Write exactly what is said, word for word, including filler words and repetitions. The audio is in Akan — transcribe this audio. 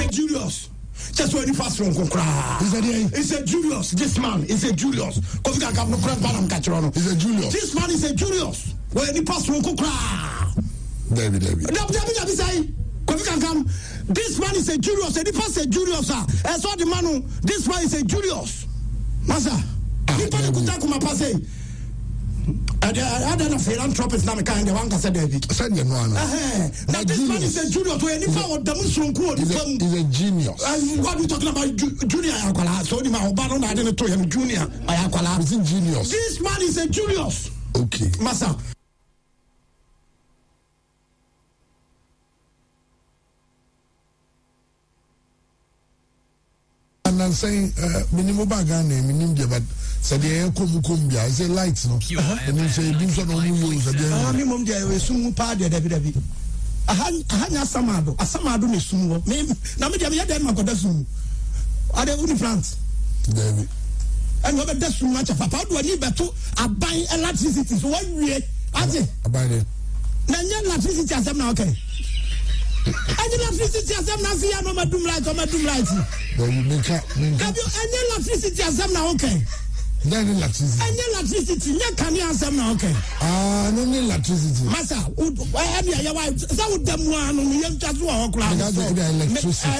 Julius. Just when you pass from Kokra. Is it It's a Julius. This man is a Julius. Because we can no crap bad catcher. Is a Julius. This man is a Julius. When you pass from Kokra. David, David. No, David, David say. Because we can come. This man is a Julius. And the pass a Julius. I saw the man. This man is a Julius. Masa. You can't go to my pass. I don't know philanthropist now. Kind of one said David. Send them one. Now this man is a Julius. When you found the Muslim code, he's a genius. And what we talking about junior Ayakwala? So the man who I didn't tell him junior Ayakwala. He's a genius. This man is a Julius. Okay. Masa. And I'm saying, minimum bagan name, minimum, but said the air come cumbia. I say lights, no. And then say, Bimson on you, said the minimum, there is soon party, David. I had a samado, a samado is soon. Now, maybe I had my goddess. Are they only plants? David. And what that's too much of Papa do I need to I buy electricity. So one way, I say, I buy it. Now, electricity as I'm now okay. Any electricity as I'm now see, I'm not doom light or my doom light. Have you any electricity as I'm now okay? Then electricity. Any electricity, you can answer as now okay. Ah, no electricity. Massa, why have you? That would them one on the young just walk around. Electricity.